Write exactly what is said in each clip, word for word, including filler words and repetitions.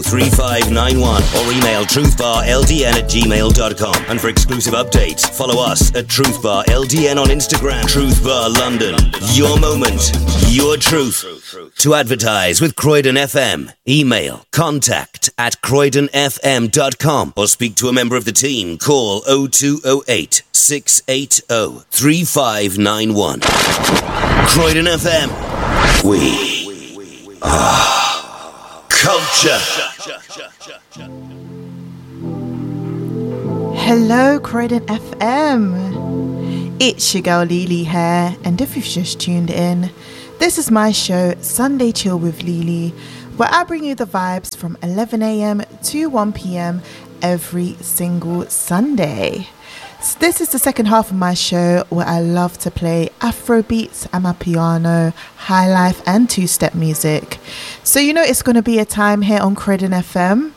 three five nine one or email truthbarldn at gmail dot com. And for exclusive updates, follow us at truthbarldn on Instagram. Truth Bar London. Your moment, your truth. To advertise with Croydon F M, email contact at croydon f m dot com or speak to a member of the team. Call oh two oh eight, six eight oh, three five nine one. Croydon F M. We are culture. Hello, Croydon F M. It's your girl Lily here, and if you've just tuned in, this is my show, Sunday Chill with Lily, where I bring you the vibes from eleven a.m. to one p.m. every single Sunday. So this is the second half of my show where I love to play Afro beats, amapiano, high life and two-step music. So you know it's going to be a time here on Croydon F M.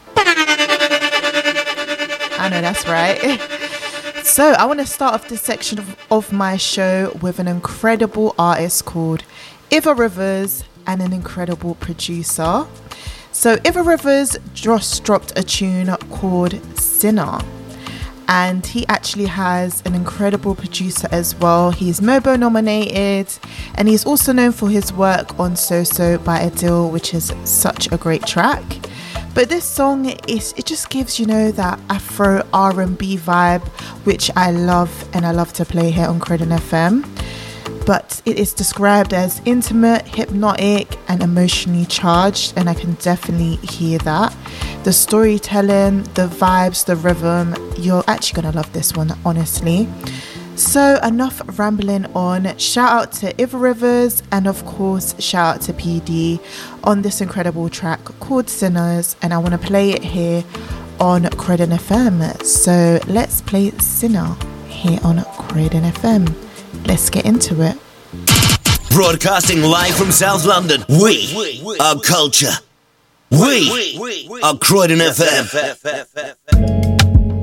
I know that's right. So I want to start off this section of, of my show with an incredible artist called Iva Rivers and an incredible producer. So Iva Rivers just dropped a tune called Sinner. And he actually has an incredible producer as well. He's Mobo nominated, and he's also known for his work on So So by Adele, which is such a great track. But this song is it just gives, you know, that Afro R and B vibe, which I love and I love to play here on Croydon F M. But it is described as intimate, hypnotic and emotionally charged, and I can definitely hear that. The storytelling, the vibes, the rhythm, you're actually going to love this one, honestly. So enough rambling on. Shout out to Iva Rivers and of course shout out to P D on this incredible track called Sinners, and I want to play it here on Croydon F M. So let's play Sinner here on Croydon F M. Let's get into it. Broadcasting live from South London, we are culture. We are Croydon F M.